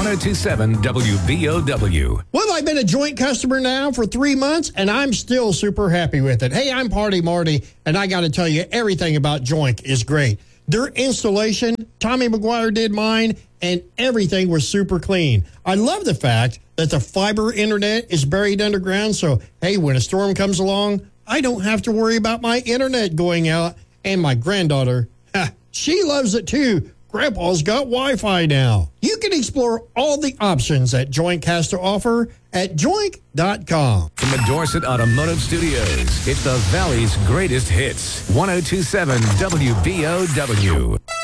1027 WBOW. Well, I've been a Joint customer now for 3 months, and I'm still super happy with it. Hey, I'm Party Marty, and I got to tell you, everything about Joint is great. Their installation, Tommy McGuire did mine, and everything was super clean. I love the fact that the fiber internet is buried underground, so, hey, when a storm comes along, I don't have to worry about my internet going out. And my granddaughter, she loves it too. Grandpa's got Wi-Fi now. You can explore all the options that Joint has to offer at joint.com. From the Dorset Automotive Studios, it's the Valley's greatest hits. 1027 WBOW.